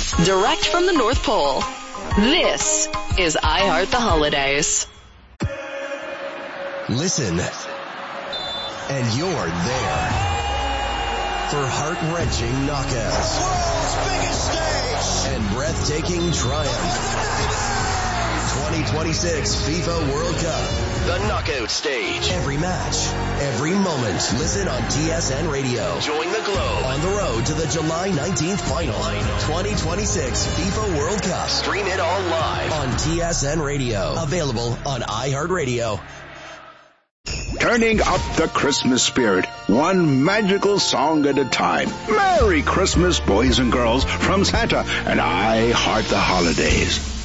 Sports, direct from the North Pole. This is I Heart the Holidays. Listen, and you're there for heart-wrenching knockouts, world's biggest stage, and breathtaking triumph. 2026 FIFA World Cup, the knockout stage. Every match, every moment. Listen on TSN Radio. Join the globe on the road to the July 19th final. 2026 FIFA World Cup. Stream it all live on TSN Radio. Available on iHeartRadio. Turning up the Christmas spirit, one magical song at a time. Merry Christmas, boys and girls, from Santa, and I Heart the Holidays.